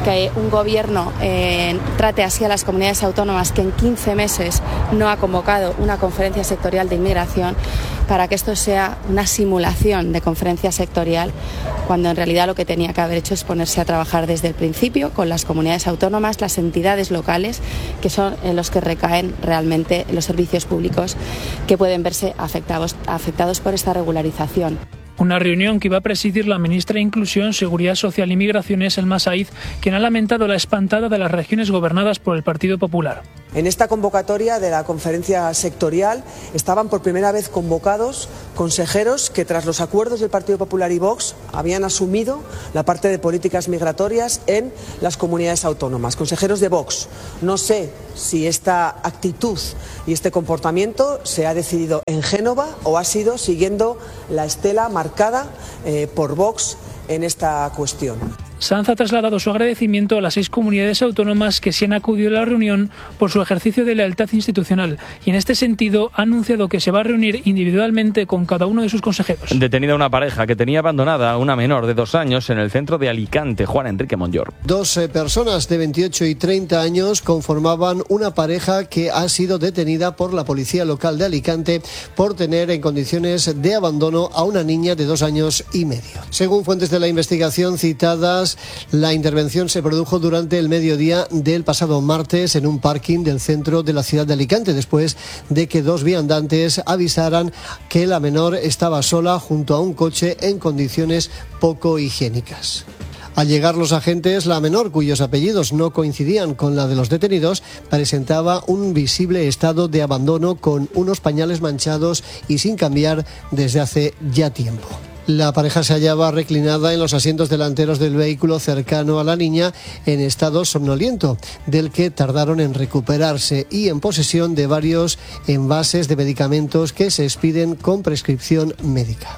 que un gobierno eh, trate así a las comunidades autónomas que en quince meses no ha convocado una conferencia sectorial de inmigración, para que esto sea una simulación de conferencia sectorial, cuando en realidad lo que tenía que haber hecho es ponerse a trabajar desde el principio con las comunidades autónomas, las entidades locales, que son en los que recaen realmente los servicios públicos que pueden verse afectados, afectados por esta regularización. Una reunión que iba a presidir la ministra de Inclusión, Seguridad Social y Migraciones, Elma Saiz, quien ha lamentado la espantada de las regiones gobernadas por el Partido Popular. En esta convocatoria de la conferencia sectorial estaban por primera vez convocados consejeros que, tras los acuerdos del Partido Popular y Vox, habían asumido la parte de políticas migratorias en las comunidades autónomas. Consejeros de Vox. No sé si esta actitud y este comportamiento se ha decidido en Génova o ha sido siguiendo la estela marcada eh, por Vox en esta cuestión. Sanz ha trasladado su agradecimiento a las seis comunidades autónomas que se han acudido a la reunión por su ejercicio de lealtad institucional y en este sentido ha anunciado que se va a reunir individualmente con cada uno de sus consejeros. Detenida una pareja que tenía abandonada a una menor de dos años en el centro de Alicante. Juan Enrique Monllor. Dos eh, personas de veintiocho y treinta años conformaban una pareja que ha sido detenida por la policía local de Alicante por tener en condiciones de abandono a una niña de dos años y medio. Según fuentes de la investigación citadas, la intervención se produjo durante el mediodía del pasado martes en un parking del centro de la ciudad de Alicante, después de que dos viandantes avisaran que la menor estaba sola junto a un coche en condiciones poco higiénicas. Al llegar los agentes, la menor, cuyos apellidos no coincidían con la de los detenidos, presentaba un visible estado de abandono con unos pañales manchados y sin cambiar desde hace ya tiempo. La pareja se hallaba reclinada en los asientos delanteros del vehículo cercano a la niña en estado somnoliento, del que tardaron en recuperarse, y en posesión de varios envases de medicamentos que se expiden con prescripción médica.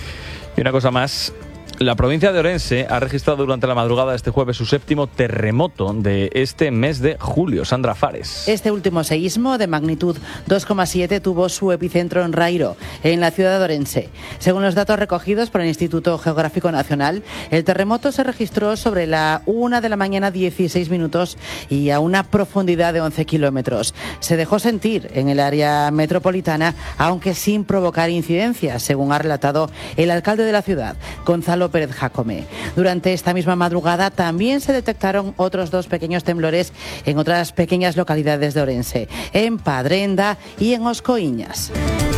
Y una cosa más. La provincia de Orense ha registrado durante la madrugada de este jueves su séptimo terremoto de este mes de julio. Sandra Fares. Este último seísmo, de magnitud dos coma siete, tuvo su epicentro en Rairo, en la ciudad de Orense. Según los datos recogidos por el Instituto Geográfico Nacional, el terremoto se registró sobre la una de la mañana, dieciséis minutos, y a una profundidad de once kilómetros. Se dejó sentir en el área metropolitana, aunque sin provocar incidencias, según ha relatado el alcalde de la ciudad, Gonzalo Pérez Jacome. Durante esta misma madrugada también se detectaron otros dos pequeños temblores en otras pequeñas localidades de Orense, en Padrenda y en Oscoiñas.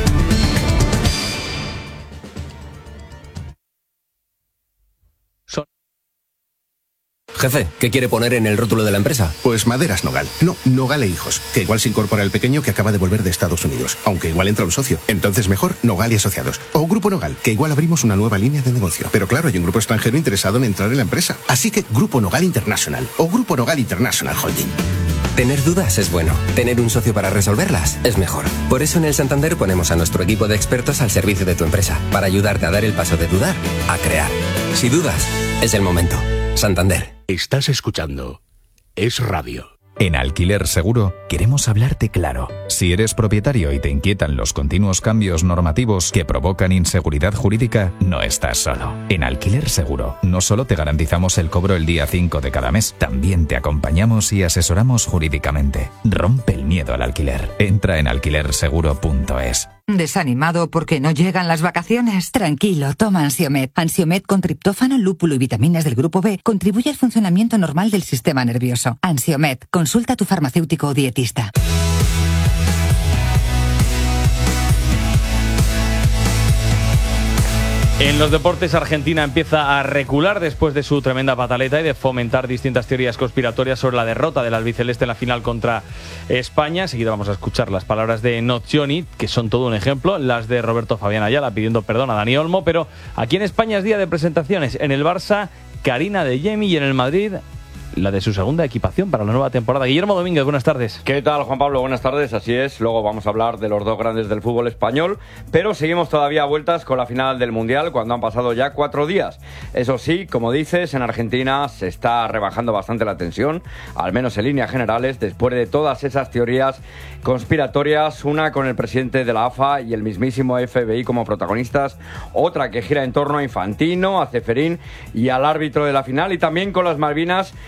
Jefe, ¿qué quiere poner en el rótulo de la empresa? Pues Maderas Nogal. No, Nogal e Hijos. Que igual se incorpora el pequeño que acaba de volver de Estados Unidos. Aunque igual entra un socio. Entonces mejor Nogal y Asociados. O Grupo Nogal, que igual abrimos una nueva línea de negocio. Pero claro, hay un grupo extranjero interesado en entrar en la empresa. Así que Grupo Nogal International. O Grupo Nogal International Holding. Tener dudas es bueno. Tener un socio para resolverlas es mejor. Por eso en el Santander ponemos a nuestro equipo de expertos al servicio de tu empresa. Para ayudarte a dar el paso de dudar a crear. Si dudas, es el momento. Santander. Estás escuchando Es Radio. En Alquiler Seguro queremos hablarte claro. Si eres propietario y te inquietan los continuos cambios normativos que provocan inseguridad jurídica, no estás solo. En Alquiler Seguro no solo te garantizamos el cobro el día cinco de cada mes, también te acompañamos y asesoramos jurídicamente. Rompe el miedo al alquiler. Entra en alquiler seguro punto es. ¿Desanimado porque no llegan las vacaciones? Tranquilo, toma Ansiomed. Ansiomed con triptófano, lúpulo y vitaminas del grupo B contribuye al funcionamiento normal del sistema nervioso. Ansiomed, consulta a tu farmacéutico o dietista. En los deportes, Argentina empieza a recular después de su tremenda pataleta y de fomentar distintas teorías conspiratorias sobre la derrota del albiceleste en la final contra España. Enseguida vamos a escuchar las palabras de Nocioni, que son todo un ejemplo, las de Roberto Fabián Ayala pidiendo perdón a Dani Olmo, pero aquí en España es día de presentaciones. En el Barça, Karina de Yemi, y en el Madrid, la de su segunda equipación para la nueva temporada. Guillermo Domínguez, buenas tardes. ¿Qué tal, Juan Pablo? Buenas tardes, así es. Luego vamos a hablar de los dos grandes del fútbol español, pero seguimos todavía a vueltas con la final del Mundial cuando han pasado ya cuatro días. Eso sí, como dices, en Argentina se está rebajando bastante la tensión, al menos en líneas generales, después de todas esas teorías conspiratorias, una con el presidente de la A F A y el mismísimo F B I como protagonistas, otra que gira en torno a Infantino, a Ceferín y al árbitro de la final, y también con las Malvinas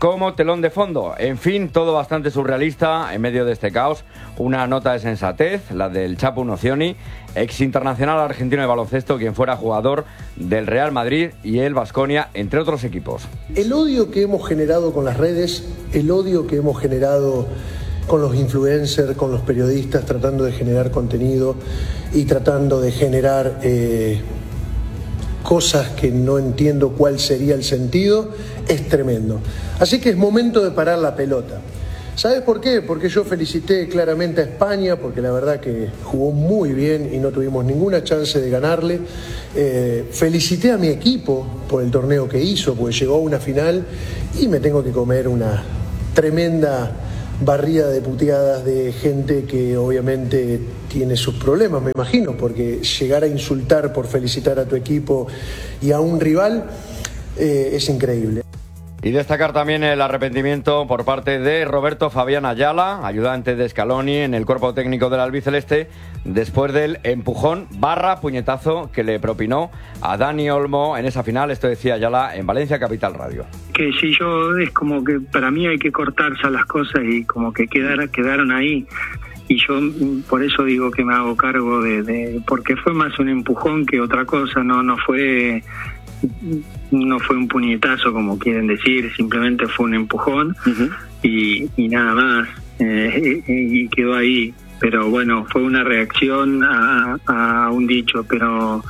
como telón de fondo. En fin, todo bastante surrealista en medio de este caos. Una nota de sensatez, la del Chapu Nocioni, ex internacional argentino de baloncesto, quien fuera jugador del Real Madrid y el Baskonia, entre otros equipos. El odio que hemos generado con las redes, el odio que hemos generado con los influencers, con los periodistas, tratando de generar contenido y tratando de generar eh, cosas que no entiendo cuál sería el sentido, es tremendo. Así que es momento de parar la pelota. ¿Sabes por qué? Porque yo felicité claramente a España, porque la verdad que jugó muy bien y no tuvimos ninguna chance de ganarle. Eh, felicité a mi equipo por el torneo que hizo, porque llegó a una final y me tengo que comer una tremenda barrida de puteadas de gente que obviamente tiene sus problemas, me imagino, porque llegar a insultar por felicitar a tu equipo y a un rival eh, es increíble. Y destacar también el arrepentimiento por parte de Roberto Fabián Ayala, ayudante de Scaloni en el cuerpo técnico del albiceleste, después del empujón barra puñetazo que le propinó a Dani Olmo en esa final. Esto decía Ayala en Valencia Capital Radio. Que si yo, es como que para mí hay que cortarse las cosas y como que quedar, quedaron ahí. Y yo por eso digo que me hago cargo de, de... porque fue más un empujón que otra cosa, no, no fue... no fue un puñetazo como quieren decir, simplemente fue un empujón. Uh-huh. y, y nada más, eh, y quedó ahí. Pero bueno, fue una reacción a, a un dicho, pero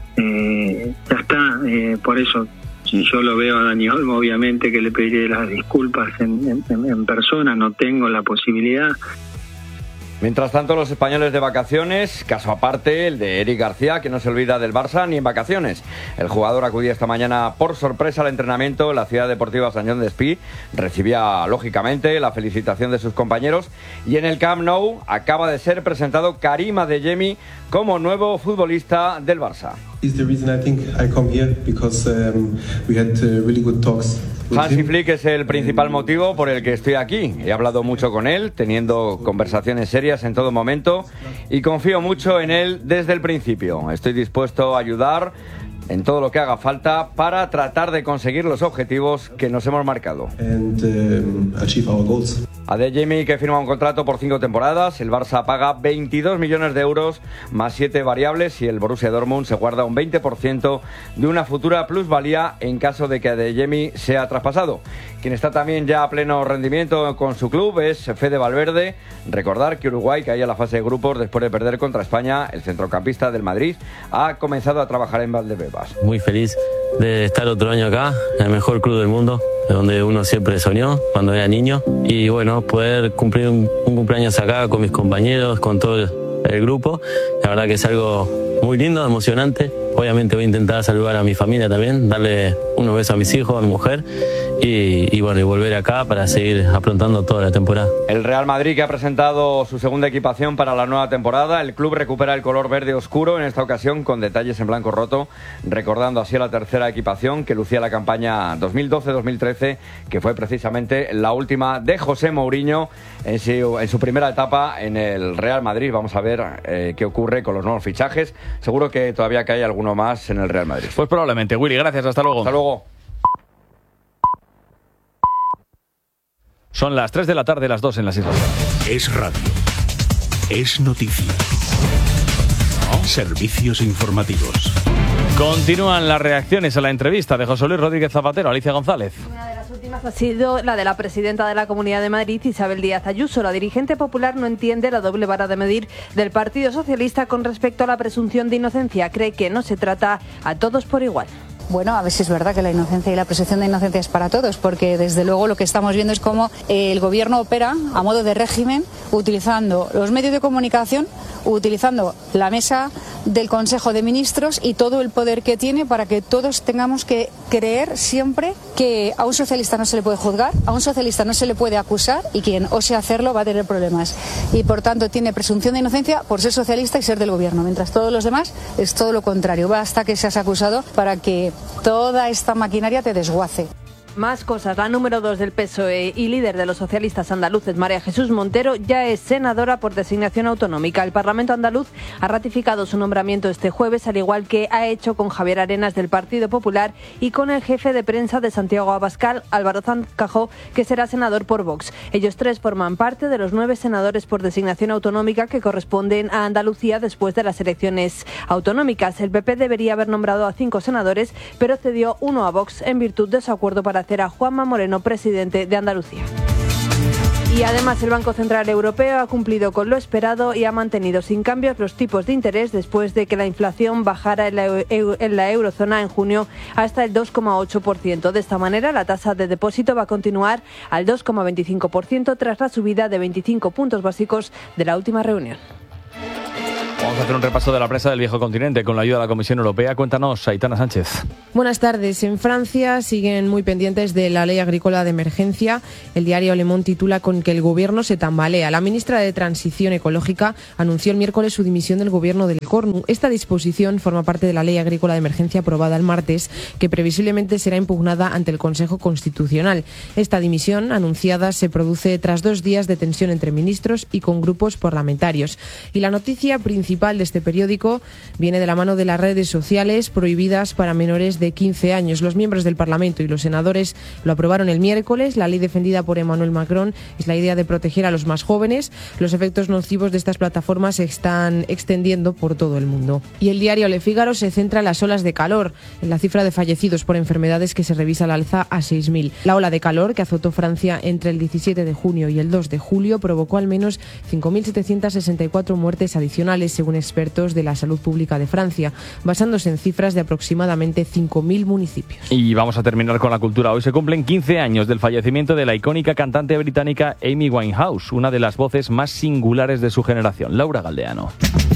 eh, ya está. Eh, por eso, si yo lo veo a Dani Olmo, obviamente que le pediré las disculpas en, en, en persona, no tengo la posibilidad. Mientras tanto, los españoles de vacaciones, caso aparte el de Eric García, que no se olvida del Barça ni en vacaciones. El jugador acudía esta mañana por sorpresa al entrenamiento en la Ciudad Deportiva Sant Joan d'Espí, recibía lógicamente la felicitación de sus compañeros y en el Camp Nou acaba de ser presentado Karim Adeyemi como nuevo futbolista del Barça. Is the reason I think I come here because um, we had uh, really good talks. Hansi Flick es el principal motivo por el que estoy aquí. He hablado mucho con él, teniendo conversaciones serias en todo momento y confío mucho en él desde el principio. Estoy dispuesto a ayudar en todo lo que haga falta para tratar de conseguir los objetivos que nos hemos marcado. And, um, achieve our goals. Adeyemi, que firma un contrato por cinco temporadas, el Barça paga veintidós millones de euros más siete variables y el Borussia Dortmund se guarda un veinte por ciento de una futura plusvalía en caso de que Adeyemi sea traspasado. Quien está también ya a pleno rendimiento con su club es Fede Valverde. Recordar que Uruguay caía a la fase de grupos después de perder contra España. El centrocampista del Madrid ha comenzado a trabajar en Valdebebas. Muy feliz de estar otro año acá, en el mejor club del mundo, donde uno siempre soñó cuando era niño, y bueno, poder cumplir un, un cumpleaños acá con mis compañeros, con todo el, el grupo, la verdad que es algo muy lindo, emocionante. Obviamente voy a intentar saludar a mi familia también, darle unos besos a mis hijos, a mi mujer y, y bueno, y volver acá para seguir afrontando toda la temporada. El Real Madrid, que ha presentado su segunda equipación para la nueva temporada. El club recupera el color verde oscuro en esta ocasión con detalles en blanco roto, recordando así la tercera equipación que lucía la campaña dos mil doce dos mil trece, que fue precisamente la última de José Mourinho en su, en su primera etapa en el Real Madrid. Vamos a ver eh, qué ocurre con los nuevos fichajes. Seguro que todavía cae alguno más en el Real Madrid. Pues probablemente. Willy, gracias. Hasta luego. Hasta luego. Son las tres de la tarde, las dos en las Islas. Es radio. Es noticia. Servicios informativos. Continúan las reacciones a la entrevista de José Luis Rodríguez Zapatero. Alicia González. Una de las últimas ha sido la de la presidenta de la Comunidad de Madrid, Isabel Díaz Ayuso. La dirigente popular no entiende la doble vara de medir del Partido Socialista con respecto a la presunción de inocencia. Cree que no se trata a todos por igual. Bueno, a ver si es verdad que la inocencia y la presunción de inocencia es para todos, porque desde luego lo que estamos viendo es cómo el gobierno opera a modo de régimen, utilizando los medios de comunicación, utilizando la mesa del Consejo de Ministros y todo el poder que tiene para que todos tengamos que creer siempre que a un socialista no se le puede juzgar, a un socialista no se le puede acusar y quien ose hacerlo va a tener problemas. Y por tanto tiene presunción de inocencia por ser socialista y ser del gobierno, mientras todos los demás es todo lo contrario. Basta que seas acusado para que toda esta maquinaria te desguace. Más cosas. La número dos del P S O E y líder de los socialistas andaluces, María Jesús Montero, ya es senadora por designación autonómica. El Parlamento andaluz ha ratificado su nombramiento este jueves, al igual que ha hecho con Javier Arenas del Partido Popular y con el jefe de prensa de Santiago Abascal, Álvaro Zancajó, que será senador por Vox. Ellos tres forman parte de los nueve senadores por designación autonómica que corresponden a Andalucía después de las elecciones autonómicas. El P P debería haber nombrado a cinco senadores, pero cedió uno a Vox en virtud de su acuerdo para hacer a Juanma Moreno presidente de Andalucía. Y además el Banco Central Europeo ha cumplido con lo esperado y ha mantenido sin cambios los tipos de interés después de que la inflación bajara en la, en la eurozona en junio hasta el dos coma ocho por ciento. De esta manera, la tasa de depósito va a continuar al dos coma veinticinco por ciento tras la subida de veinticinco puntos básicos de la última reunión. Vamos a hacer un repaso de la prensa del viejo continente con la ayuda de la Comisión Europea. Cuéntanos, Aitana Sánchez. Buenas tardes. En Francia siguen muy pendientes de la ley agrícola de emergencia. El diario Le Monde titula con que el gobierno se tambalea. La ministra de Transición Ecológica anunció el miércoles su dimisión del gobierno del Cornu. Esta disposición forma parte de la ley agrícola de emergencia aprobada el martes, que previsiblemente será impugnada ante el Consejo Constitucional. Esta dimisión anunciada se produce tras dos días de tensión entre ministros y con grupos parlamentarios. Y la noticia principal de este periódico viene de la mano de las redes sociales prohibidas para menores de quince años. Los miembros del Parlamento y los senadores lo aprobaron el miércoles. La ley defendida por Emmanuel Macron es la idea de proteger a los más jóvenes. Los efectos nocivos de estas plataformas se están extendiendo por todo el mundo. Y el diario Le Figaro se centra en las olas de calor, en la cifra de fallecidos por enfermedades que se revisa al alza a seis mil. La ola de calor que azotó Francia entre el diecisiete de junio y el dos de julio provocó al menos cinco mil setecientas sesenta y cuatro muertes adicionales, según expertos de la salud pública de Francia, basándose en cifras de aproximadamente cinco mil municipios. Y vamos a terminar con la cultura. Hoy se cumplen quince años del fallecimiento de la icónica cantante británica Amy Winehouse, una de las voces más singulares de su generación. Laura Galdeano.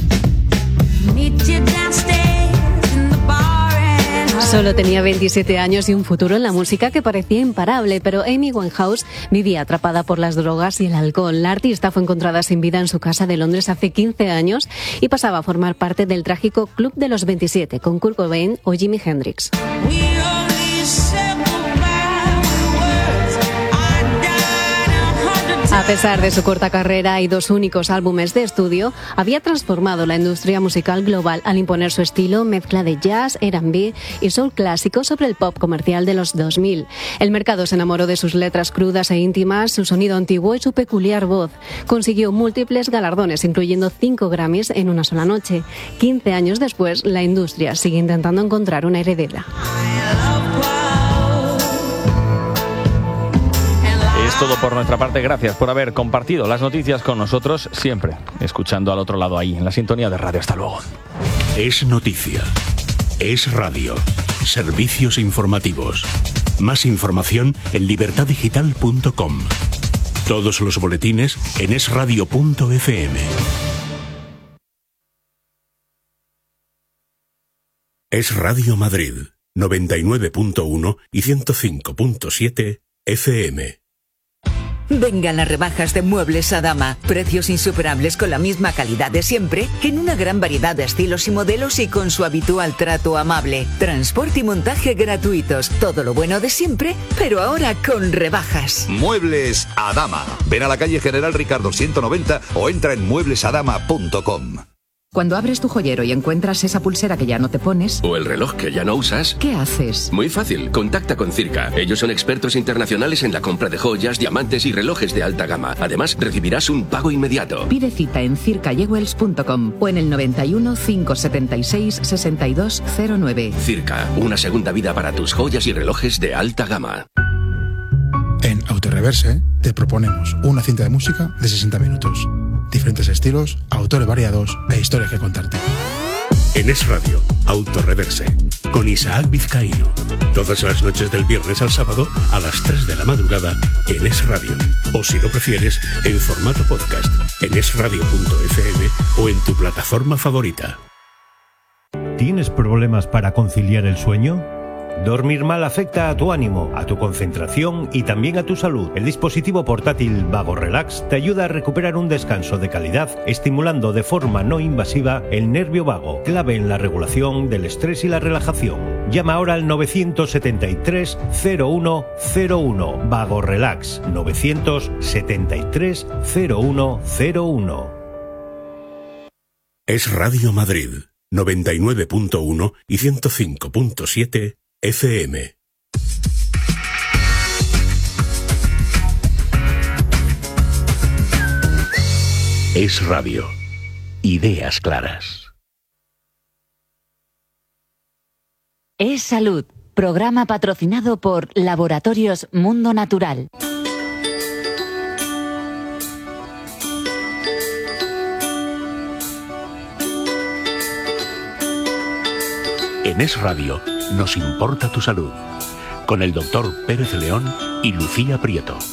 Solo tenía veintisiete años y un futuro en la música que parecía imparable, pero Amy Winehouse vivía atrapada por las drogas y el alcohol. La artista fue encontrada sin vida en su casa de Londres hace quince años y pasaba a formar parte del trágico Club de los veintisiete con Kurt Cobain o Jimi Hendrix. A pesar de su corta carrera y dos únicos álbumes de estudio, había transformado la industria musical global al imponer su estilo, mezcla de jazz, R and B y soul clásico sobre el pop comercial de los dos mil. El mercado se enamoró de sus letras crudas e íntimas, su sonido antiguo y su peculiar voz. Consiguió múltiples galardones, incluyendo cinco Grammys en una sola noche. quince años después, la industria sigue intentando encontrar una heredera. Es todo por nuestra parte. Gracias por haber compartido las noticias con nosotros, siempre escuchando al otro lado ahí, en la sintonía de radio. Hasta luego. Es noticia. Es radio. Servicios informativos. Más información en libertad digital punto com. Todos los boletines en es radio punto efe eme. Es Radio Madrid, noventa y nueve punto uno y ciento cinco punto siete efe eme. Vengan las rebajas de Muebles Adama. Precios insuperables con la misma calidad de siempre, que en una gran variedad de estilos y modelos y con su habitual trato amable. Transporte y montaje gratuitos. Todo lo bueno de siempre, pero ahora con rebajas. Muebles Adama. Ven a la calle General Ricardo ciento noventa o entra en muebles adama punto com. Cuando abres tu joyero y encuentras esa pulsera que ya no te pones, o el reloj que ya no usas, ¿qué haces? Muy fácil, contacta con Circa. Ellos son expertos internacionales en la compra de joyas, diamantes y relojes de alta gama. Además, recibirás un pago inmediato. Pide cita en circa jewels punto com o en el noventa y uno, cinco setenta y seis, sesenta y dos cero nueve. Circa, una segunda vida para tus joyas y relojes de alta gama. En Autoreverse te proponemos una cinta de música de sesenta minutos. Diferentes estilos, autores variados e historias que contarte. En Es Radio, Autoreverse, con Isaac Vizcaíno. Todas las noches del viernes al sábado a las tres de la madrugada en Es Radio. O si lo prefieres, en formato podcast, en es radio punto efe eme o en tu plataforma favorita. ¿Tienes problemas para conciliar el sueño? Dormir mal afecta a tu ánimo, a tu concentración y también a tu salud. El dispositivo portátil Vago Relax te ayuda a recuperar un descanso de calidad, estimulando de forma no invasiva el nervio vago, clave en la regulación del estrés y la relajación. Llama ahora al novecientos setenta y tres cero uno cero uno. Vago Relax. novecientos setenta y tres cero uno cero uno. Es Radio Madrid, noventa y nueve punto uno y ciento cinco punto siete F M. Es Radio. Ideas claras. Es Salud, programa patrocinado por Laboratorios Mundo Natural. En Es Radio nos importa tu salud, con el doctor Pérez León y Lucía Prieto.